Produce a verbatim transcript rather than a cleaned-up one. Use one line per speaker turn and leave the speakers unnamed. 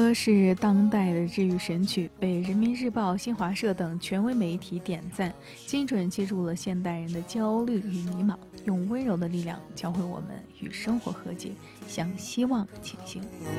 歌是当代的治愈神曲，被人民日报、新华社等权威媒体点赞，精准记住了现代人的焦虑与迷茫，用温柔的力量教会我们与生活和解，向希望倾行。